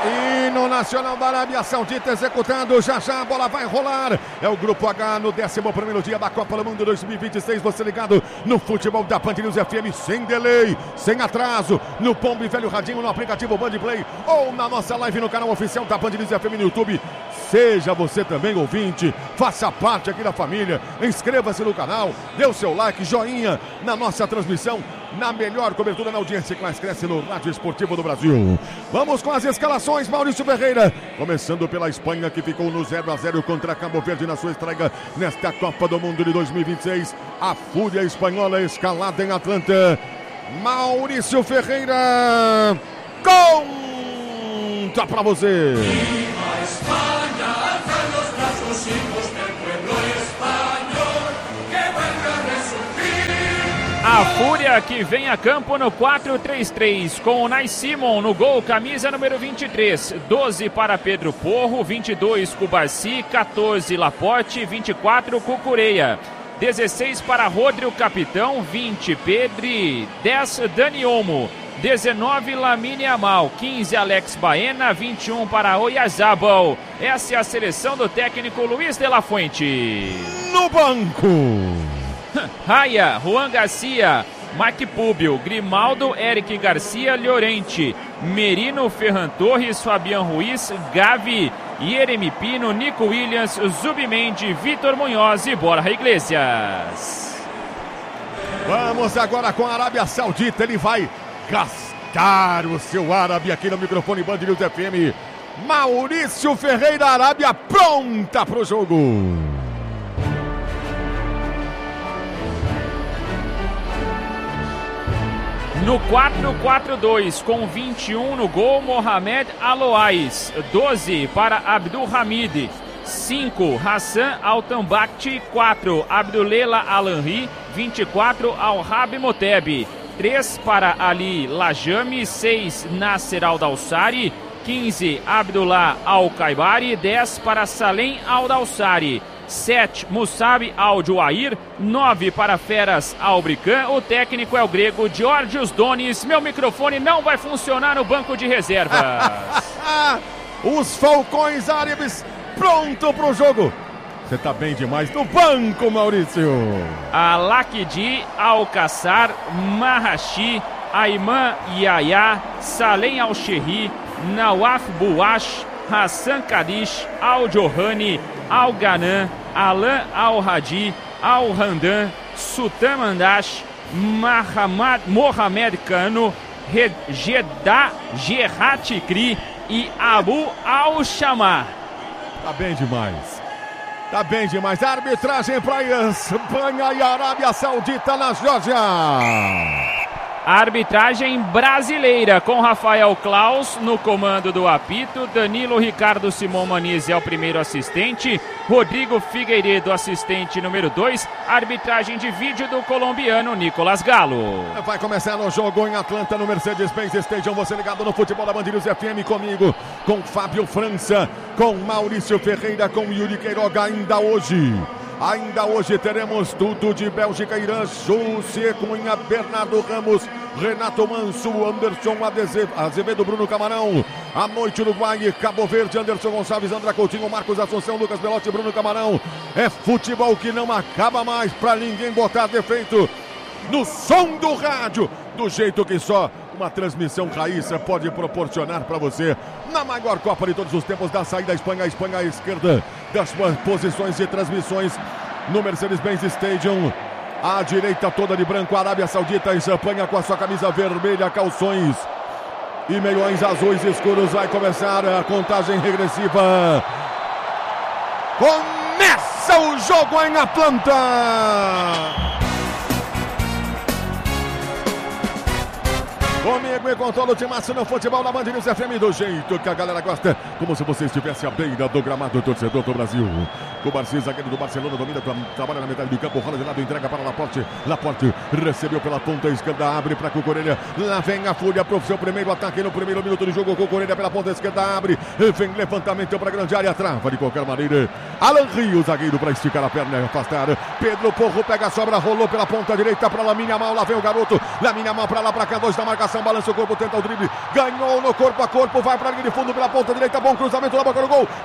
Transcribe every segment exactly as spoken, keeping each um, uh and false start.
Hino nacional da Arábia Saudita executando, já já a bola vai rolar. É o Grupo H no décimo primeiro dia da Copa do Mundo dois mil e vinte e seis. Você ligado no futebol da Band News F M, sem delay, sem atraso, no Pombo e Velho Radinho, no aplicativo Band Play ou na nossa live no canal oficial da Band News F M no YouTube. Seja você também ouvinte, faça parte aqui da família, inscreva-se no canal, dê o seu like, joinha na nossa transmissão, na melhor cobertura na audiência que mais cresce no Rádio Esportivo do Brasil. Vamos com as escalações, Maurício Ferreira, começando pela Espanha, que ficou no zero a zero contra Cabo Verde na sua estreia nesta Copa do Mundo de dois mil e vinte e seis. A fúria espanhola escalada em Atlanta. Maurício Ferreira, conta pra você. A Fúria que vem a campo no quatro três três, com o Nai Simon no gol, camisa número vinte e três, doze para Pedro Porro, vinte e dois Cubarci, quatorze Laporte, vinte e quatro Cucureia, dezesseis para Rodrigo Capitão, vinte Pedri, dez Dani Olmo, dezenove Lamine Yamal, quinze Alex Baena, vinte e um para Oyarzabal. Essa é a seleção do técnico Luiz de la Fuente. No banco, Raya, Juan Garcia, Mark Púbio, Grimaldo, Eric Garcia, Llorente, Merino, Ferran Torres, Fabian Ruiz, Gavi, Yeremi Pino, Nico Williams, Zubimendi, Vitor Munhoz e Borja Iglesias. Vamos agora com a Arábia Saudita. Ele vai gastar o seu árabe aqui no microfone Band News F M. Maurício Ferreira, Arábia pronta pro jogo. No quatro quatro dois, com vinte e um no gol, Mohamed Aloais, doze para Abdul Hamid, cinco Hassan Altambakti, quatro Abdulela Alanri, vinte e quatro Al-Hab Moteb, três para Ali Lajami, seis Nasser Al-Dawsari, quinze Abdullah Al-Kaibari, dez para Salem Al-Dawsari, sete Musab Al-Juair, nove para Feras Albrican. O técnico é o grego Georgios Donis. Meu microfone não vai funcionar no banco de reservas. Os Falcões Árabes pronto pro jogo. Você tá bem demais no banco, Maurício. Alakidi, Alcaçar, Mahashi, Ayman Yahya, Salem Al-Sherri, Nawaf Bouash, Hassan Kadish, Al-Johani, Al-Ganan, Alan Al-Hadi, Al-Handan, Sultan Mandash, Mahamad, Mohamed Kano, Jeddah Gerhatikri e Abu Al-Shamar. Tá bem demais. Tá bem demais. A arbitragem para Espanha e Arábia Saudita na Geórgia. A arbitragem brasileira, com Rafael Klaus no comando do apito, Danilo Ricardo Simão Maniz é o primeiro assistente, Rodrigo Figueiredo, assistente número dois, arbitragem de vídeo do colombiano Nicolas Galo. Vai começar o jogo em Atlanta, no Mercedes-Benz Stadium. Você ligado no futebol da Band News F M comigo, com Fábio França, com Maurício Ferreira, com Yuri Queiroga. Ainda hoje, ainda hoje teremos tudo de Bélgica, Irã, José Cunha, Bernardo Ramos, Renato Manso, Anderson Azevedo, Bruno Camarão. À noite, Uruguai, Cabo Verde, Anderson Gonçalves, André Coutinho, Marcos Assunção, Lucas Belotti, Bruno Camarão. É futebol que não acaba mais, pra ninguém botar defeito no som do rádio, do jeito que só uma transmissão raiz pode proporcionar para você. Na maior Copa de todos os tempos, da saída da Espanha, a Espanha à esquerda das suas posições de transmissões no Mercedes-Benz Stadium. À direita toda de branco, a Arábia Saudita, a Espanha com a sua camisa vermelha, calções e meiões azuis escuros. Vai começar a contagem regressiva. Começa o jogo em Atlanta. Comigo e com todo o timaço no futebol da Band News F M, do jeito que a galera gosta, como se você estivesse à beira do gramado, torcedor do Brasil. Cubarci, zagueiro do Barcelona, domina, trabalha na metade do campo, rola de lado, entrega para Laporte. Laporte recebeu pela ponta esquerda, abre para Cucurella. Lá vem a Fúria para o seu primeiro ataque no primeiro minuto de jogo. Cucurella pela ponta esquerda, abre, vem levantamento para a grande área, trava de qualquer maneira. Alan Rio, zagueiro para esticar a perna e afastar. Pedro Porro pega a sobra, rolou pela ponta direita para Lamine Yamal. Lá vem o garoto, Lamine Yamal para lá, para cá, dois da marcação. marcação, balança o corpo, tenta o drible, ganhou no corpo a corpo, vai para a linha de fundo pela ponta direita, bom cruzamento na boca do gol,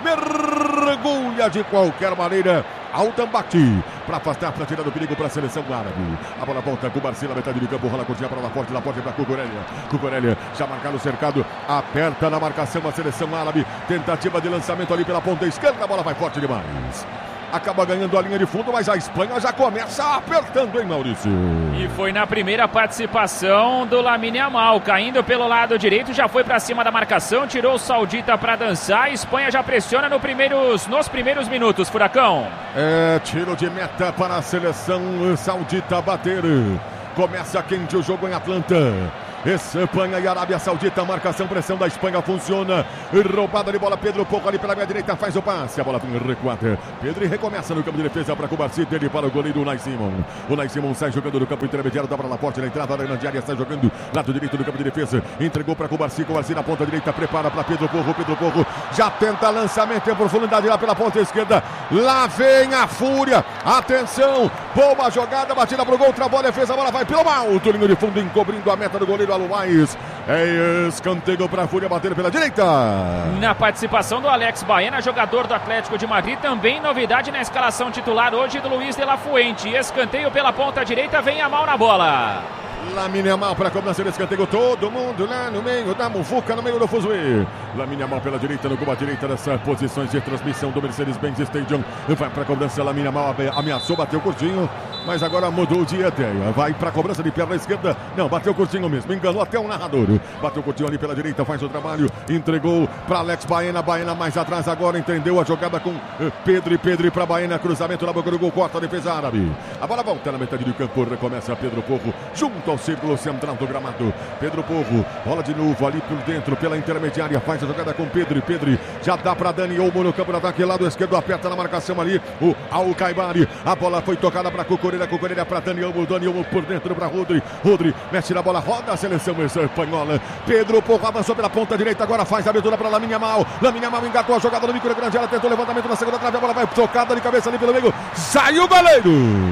mergulha de qualquer maneira Altambacti para afastar, para tirar do perigo para a seleção árabe. A bola volta com o Barci na metade do campo, rola curtinha para Laporte, Laporte para Cucurella. Cucurella já marcado o cercado, aperta na marcação a seleção árabe. Tentativa de lançamento ali pela ponta esquerda, a bola vai forte demais. Acaba ganhando a linha de fundo, mas a Espanha já começa apertando, hein, Maurício? E foi na primeira participação do Lamine Yamal, caindo pelo lado direito, já foi para cima da marcação, tirou o saudita para dançar. A Espanha já pressiona no primeiros, nos primeiros minutos, Furacão. É, tiro de meta para a seleção saudita bater. Começa quente o jogo em Atlanta. Espanha e Arábia Saudita, marcação, pressão da Espanha, funciona, roubada de bola, Pedro Porro ali pela minha direita, faz o passe, a bola vem recuada, Pedro recomeça no campo de defesa para Cubarci, dele para o goleiro Unai Simon, Unai Simon sai jogando no campo intermediário, dá para Laporte na entrada da grande área, sai jogando lado direito do campo de defesa, entregou para Cubarci, Cubarci na ponta direita, prepara para Pedro Porro, Pedro Porro já tenta lançamento em profundidade lá pela ponta esquerda, lá vem a fúria, atenção, boa jogada, batida para o gol, travou a defesa, a bola vai pelo alto, linha de fundo, encobrindo a meta do goleiro Aluais. É escanteio para a Fúria bater pela direita. Na participação do Alex Baena, jogador do Atlético de Madrid, também novidade na escalação titular hoje do Luiz de la Fuente. Escanteio pela ponta direita, vem Yamal na bola. Lamine Yamal para a cobrança de escanteio, todo mundo lá no meio da muvuca, no meio do fuzuê. Lamine Yamal pela direita, no gol à direita dessas posições de transmissão do Mercedes-Benz Stadium. Vai para a cobrança, Lamine Yamal ameaçou, bateu curtinho, mas agora mudou de ideia. Vai para a cobrança de perna esquerda, não, bateu curtinho mesmo, enganou até o narrador. Bateu curtinho ali pela direita, faz o trabalho, entregou para Alex Baena, Baena mais atrás agora, entendeu a jogada com Pedro e Pedro para Baena, cruzamento na boca do gol, corta a defesa árabe. A bola volta na metade do campo, recomeça Pedro Porro, junto ao círculo central do gramado. Pedro Porro, rola de novo ali por dentro, pela intermediária, faz a jogada com Pedro e Pedro, já dá para Dani Olmo no campo de ataque, lado esquerdo, aperta na marcação ali, o Al-Kaibari, a bola foi tocada para Cucurella, Cucurella para Dani Olmo, Dani Olmo por dentro para Rodri, Rodri mexe na bola, roda a seleção espanhola, Pedro Porro avançou pela ponta direita, agora faz a abertura para Lamine Yamal, Lamine Yamal engatou a jogada no micro grande, ela tentou o levantamento na segunda trave, a bola vai tocada de cabeça ali pelo meio, sai o goleiro!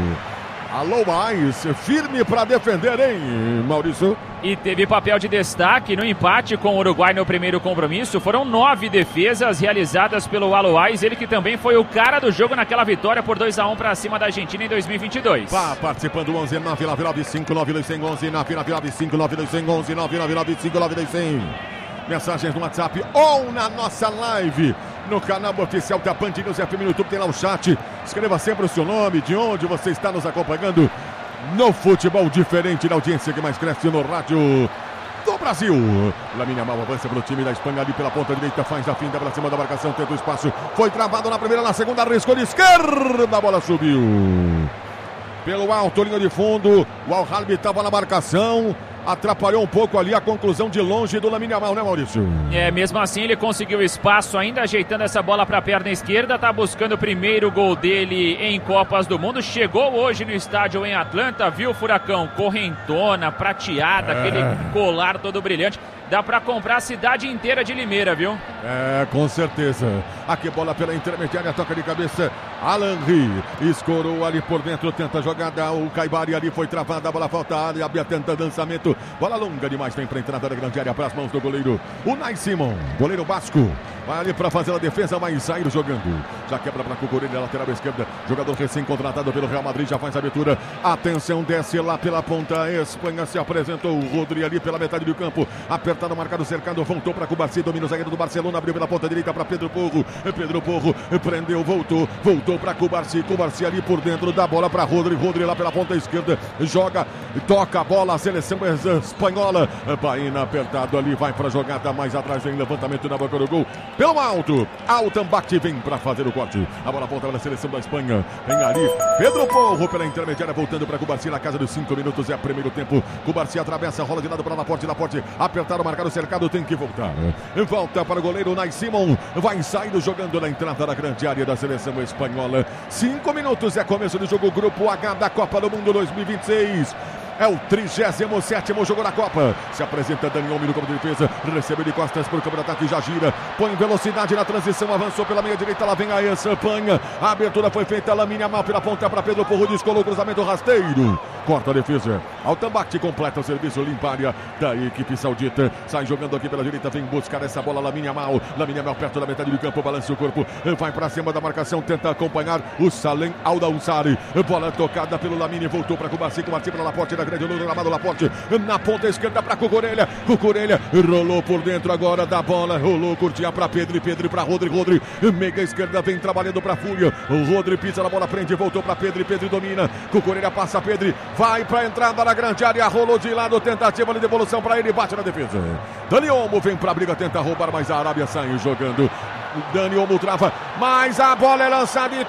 Alô, mais firme para defender, hein, Maurício? E teve papel de destaque no empate com o Uruguai no primeiro compromisso. Foram nove defesas realizadas pelo Aloais, ele que também foi o cara do jogo naquela vitória por dois a um para cima da Argentina em dois mil e vinte e dois. Vá participando, onze nove nove nove cinco nove dois zero zero onze nove nove nove cinco nove dois zero zero onze nove nove nove cinco nove dois zero zero. Mensagens no WhatsApp ou na nossa live no canal oficial da Band News F M no YouTube, tem lá o chat. Escreva sempre o seu nome, de onde você está nos acompanhando no futebol diferente, da audiência que mais cresce no rádio do Brasil. Lamine Yamal avança pelo time da Espanha ali pela ponta direita, faz a finta para cima da marcação, tenta o espaço, foi travado na primeira, na segunda, arriscou de esquerda, a bola subiu pelo alto, linha de fundo, o Al-Halbi estava na marcação, atrapalhou um pouco ali a conclusão de longe do Lamine Yamal, né, Maurício? É, mesmo assim ele conseguiu espaço ainda, ajeitando essa bola para a perna esquerda, tá buscando o primeiro gol dele em Copas do Mundo, chegou hoje no estádio em Atlanta, viu o Furacão, correntona, prateada, é. aquele colar todo brilhante, dá para comprar a cidade inteira de Limeira, viu? É, com certeza. Aqui bola pela intermediária, toca de cabeça, Alan Ri, escorou ali por dentro, tenta a jogada, o Kaibari ali foi travada, a bola falta a área, Abia tenta lançamento, bola longa demais, vem para a entrada da grande área, para as mãos do goleiro Unai Simon, goleiro basco, vai ali para fazer a defesa, vai sair jogando, já quebra para Cucurella, lateral esquerda, jogador recém-contratado pelo Real Madrid, já faz a abertura, atenção, desce lá pela ponta, Espanha se apresentou, o Rodri ali pela metade do campo, apertado, marcado, cercado, voltou para Cubarci, domina o zagueiro do Barcelona, abriu pela ponta direita para Pedro Porro, Pedro Porro prendeu, voltou, voltou para Cubarci, Cubarci ali por dentro, dá bola para Rodri, Rodri lá pela ponta esquerda, joga, toca a bola, a seleção espanhola, Baena apertado ali, vai para a jogada mais atrás, vem levantamento na boca do gol, pelo alto, Altambacti vem para fazer o corte, a bola volta para a seleção da Espanha, vem ali, Pedro Porro pela intermediária, voltando para Cubarci na casa dos cinco minutos, é primeiro tempo, Cubarci atravessa, rola de lado para Laporte, Laporte, apertaram, marcaram o cercado, tem que voltar, volta para o goleiro Unai Simon, vai saindo jogando na entrada da grande área da seleção espanhola, cinco minutos, é começo do jogo, grupo H da Copa do Mundo dois mil e vinte e seis. É o trigésimo sétimo jogo da Copa. Se apresenta Dani Olmo no campo de defesa. Recebeu de costas para o campo de ataque. Já gira. Põe velocidade na transição. Avançou pela meia direita. Lá vem a Espanha. A abertura foi feita. Lamine Yamal pela ponta para Pedro Porro. Descolou o cruzamento rasteiro. corta a defesa. Al-Tambakti completa o serviço, limpa a área da equipe saudita. Sai jogando aqui pela direita, vem buscar essa bola. Lamine Yamal, Lamine Yamal perto da metade do campo, balança o corpo, vai para cima da marcação, tenta acompanhar o Salem Al-Dawsari. Bola tocada pelo Lamine, voltou para Kubasi, Kubasi para Laporte, na grande luz, gramado Laporte, na ponta esquerda para Cucurella. Cucurella rolou por dentro agora da bola, rolou, curtia para Pedri, Pedri para Rodri, Rodri, meiga esquerda, vem trabalhando para Fúria. Rodri pisa na bola, prende, voltou para Pedri, Pedri domina. Cucurella passa Pedri, vai para a entrada na grande área, rolou de lado, tentativa de devolução para ele, bate na defesa. Dani Olmo vem para a briga, tenta roubar, mas a Arábia sai jogando. Dani Olmo trava, mas a bola é lançada e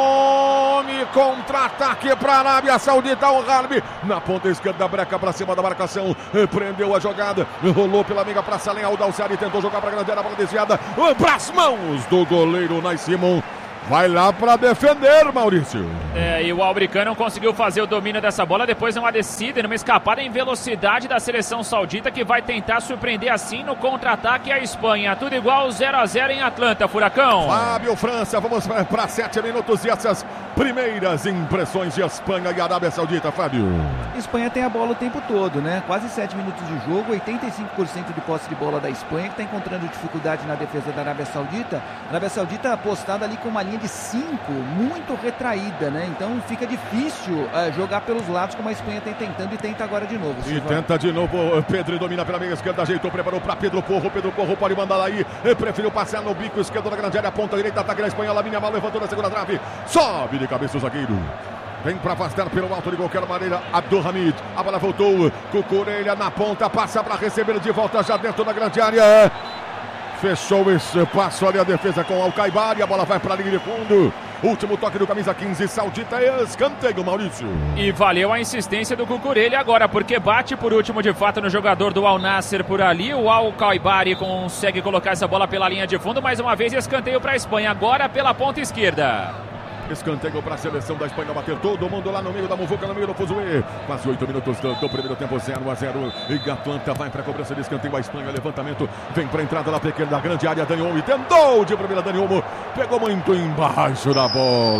tome contra-ataque para a Arábia Saudita. O Harbi na ponta esquerda, breca para cima da marcação, prendeu a jogada, rolou pela amiga para Salem Al-Dawsari, tentou jogar para a grande área, bola desviada para as mãos do goleiro Nai Simon. Vai lá para defender, Maurício. É, e o Albricano conseguiu fazer o domínio dessa bola, depois numa descida e numa escapada em velocidade da seleção saudita, que vai tentar surpreender assim no contra-ataque a Espanha. Tudo igual, zero a zero em Atlanta, Furacão. Fábio França, vamos para sete minutos e essas primeiras impressões de Espanha e Arábia Saudita, Fábio. Espanha tem a bola o tempo todo, né? Quase sete minutos de jogo, oitenta e cinco por cento de posse de bola da Espanha, que está encontrando dificuldade na defesa da Arábia Saudita. A Arábia Saudita apostada ali com uma linha de cinco, muito retraída, né? Então fica difícil uh, jogar pelos lados, como a Espanha tem tentando e tenta agora de novo. E Silva. tenta de novo, Pedro domina pela meia esquerda, ajeitou, preparou para Pedro Porro, Pedro Porro pode mandar aí, preferiu passar no bico esquerdo da grande área, ponta direita, ataque da Espanha, Lamine Yamal levantou na segunda trave, sobe de cabeça o zagueiro. Vem para afastar pelo alto de qualquer maneira Abdulhamid. A bola voltou, Cucurella na ponta, passa para receber de volta já dentro da grande área. Fechou esse passo ali a defesa com Al-Kaibari. A bola vai para a linha de fundo. Último toque do camisa quinze, Saudita, escanteio, Maurício. E valeu a insistência do Cucurella agora, porque bate por último de fato no jogador do Al-Nassr por ali. O Al-Kaibari consegue colocar essa bola pela linha de fundo. Mais uma vez escanteio para a Espanha, agora pela ponta esquerda. Escanteio para a seleção da Espanha, bater todo mundo lá no meio da muvuca, no meio do fuzuê. Quase oito minutos do, do primeiro tempo, zero a zero. E Atlanta vai para a cobrança de escanteio. A Espanha, levantamento, vem para a entrada lá pequena da grande área. Dani Olmo tentou de primeira, Dani Olmo pegou muito embaixo da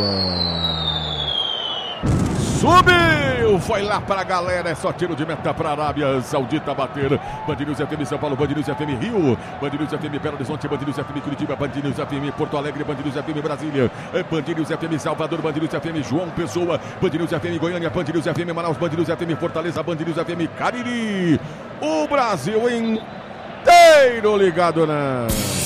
bola. Subiu, foi lá para a galera, é só tiro de meta para a Arábia Saudita bater. Band News F M São Paulo, Band News F M Rio, Band News F M Belo Horizonte, Band News F M Curitiba, Band News F M Porto Alegre, Band News F M Brasília, Band News F M Salvador, Band News F M João Pessoa, Band News F M Goiânia, Band News F M Manaus, Band News F M Fortaleza, Band News F M Cariri. O Brasil inteiro ligado na...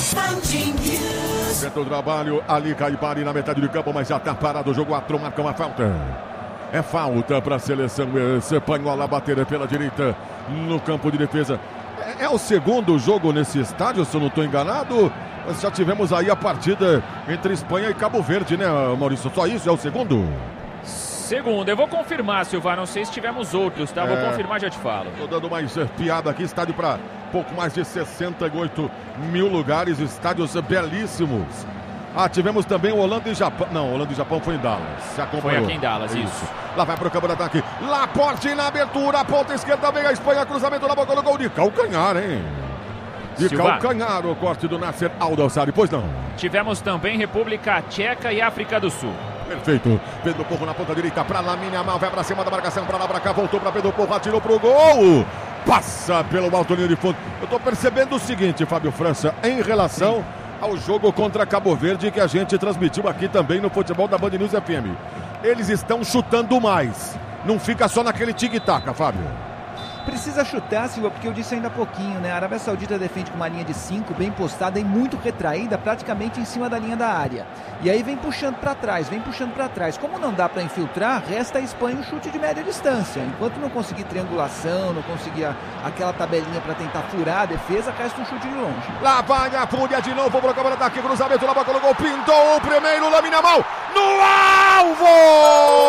Tenta o trabalho, ali Kaibari na metade do campo, mas já está parado o jogo, quatro marca uma falta. É falta para a seleção espanhola bater pela direita no campo de defesa. É, é o segundo jogo nesse estádio, se eu não estou enganado. Nós já tivemos aí a partida entre Espanha e Cabo Verde, né, Maurício? Só isso? É o segundo? Segundo, eu vou confirmar, Silva, não sei se tivemos outros, tá? Vou é, confirmar, já te falo. Estou dando mais piada aqui, estádio para pouco mais de sessenta e oito mil lugares, estádios belíssimos. Ah, tivemos também o Holanda e Japão. Não, Holanda e Japão foi em Dallas. Se acompanhou. Foi aqui em Dallas, isso. isso. Lá vai para o campo de ataque. Laporte na abertura, ponta esquerda, vem a Espanha, cruzamento na boca do gol de calcanhar, hein? De Silva. Calcanhar o corte do Nasser Al-Dawsari, pois não. Tivemos também República Tcheca e África do Sul. Perfeito. Pedro Porro na ponta direita para Lamine Yamal, vai para cima da marcação, para lá, para cá, voltou para Pedro Porro, atirou para o gol. Passa pelo alto linha de fundo. Eu estou percebendo o seguinte, Fábio França, em relação... Sim. ao jogo contra Cabo Verde, que a gente transmitiu aqui também no futebol da Band News F M. Eles estão chutando mais. Não fica só naquele tic-tac, Fábio. Precisa chutar, Silva, porque eu disse ainda há pouquinho, né? A Arábia Saudita defende com uma linha de cinco, bem postada e muito retraída, praticamente em cima da linha da área. E aí vem puxando para trás, vem puxando para trás. Como não dá para infiltrar, resta a Espanha um chute de média distância. Enquanto não conseguir triangulação, não conseguir a, aquela tabelinha para tentar furar a defesa, resta um chute de longe. Lá vai a Fúria de novo para o câmara daqui, cruzamento na boca do gol, pintou o primeiro, Lamine Yamal no alvo!